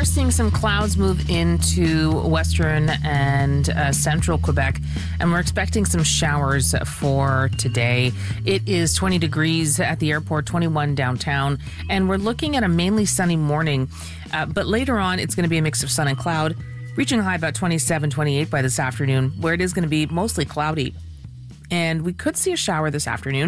are seeing some clouds move into western and central Quebec, and we're expecting some showers for today. It is 20 degrees at the airport, 21 downtown, and we're looking at a mainly sunny morning. But later on, it's going to be a mix of sun and cloud, reaching a high about 27, 28 by this afternoon, where it is going to be mostly cloudy. And we could see a shower this afternoon.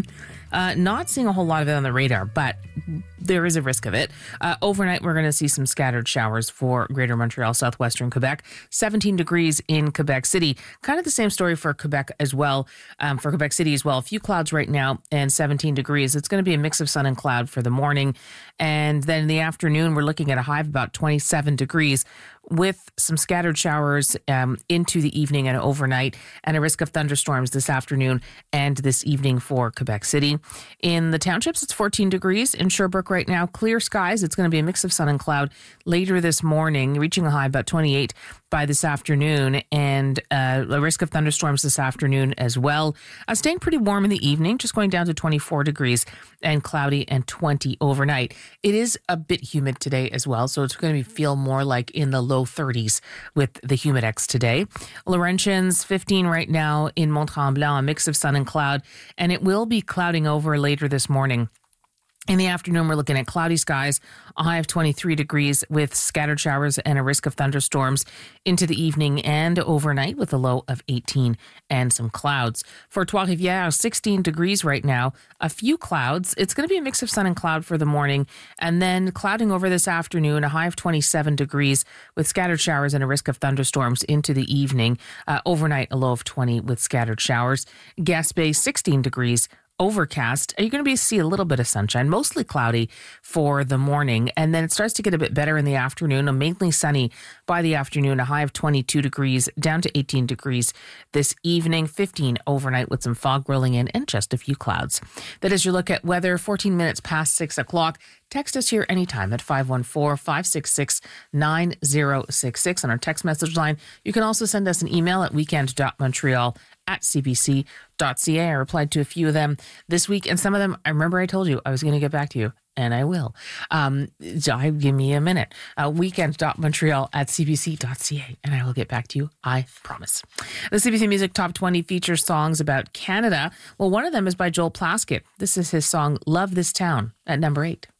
Not seeing a whole lot of it on the radar, but there is a risk of it. Overnight, we're going to see some scattered showers for Greater Montreal, southwestern Quebec. 17 degrees in Quebec City. Kind of the same story for Quebec as well, for Quebec City as well. A few clouds right now and 17 degrees. It's going to be a mix of sun and cloud for the morning. And then in the afternoon, we're looking at a high of about 27 degrees with some scattered showers into the evening and overnight, and a risk of thunderstorms this afternoon and this evening for Quebec City. In the townships, it's 14 degrees. In Sherbrooke right now, clear skies. It's going to be a mix of sun and cloud later this morning, reaching a high about 28 by this afternoon, and a risk of thunderstorms this afternoon as well. Staying pretty warm in the evening, just going down to 24 degrees and cloudy and 20 overnight. It is a bit humid today as well, so it's going to feel more like in the low 30s with the humidex today. Laurentians, 15 right now in Mont-Tremblant, a mix of sun and cloud, and it will be clouding over later this morning. In the afternoon, we're looking at cloudy skies, a high of 23 degrees with scattered showers and a risk of thunderstorms into the evening and overnight with a low of 18 and some clouds. For Trois-Rivières, 16 degrees right now, a few clouds. It's going to be a mix of sun and cloud for the morning, and then clouding over this afternoon, a high of 27 degrees with scattered showers and a risk of thunderstorms into the evening. Overnight, a low of 20 with scattered showers. Gaspé, 16 degrees. Overcast. You're going to see a little bit of sunshine, mostly cloudy for the morning. And then it starts to get a bit better in the afternoon, mainly sunny by the afternoon, a high of 22 degrees down to 18 degrees this evening, 15 overnight with some fog rolling in and just a few clouds. That is your look at weather, 14 minutes past 6 o'clock. Text us here anytime at 514-566-9066 on our text message line. You can also send us an email at weekend.montreal@cbc.ca. I replied to a few of them this week, and some of them, I remember I told you I was going to get back to you, and I will. Give me a minute. Weekend.montreal@cbc.ca, and I will get back to you, I promise. The CBC Music Top 20 features songs about Canada. Well, one of them is by Joel Plaskett. This is his song, Love This Town, at number 8.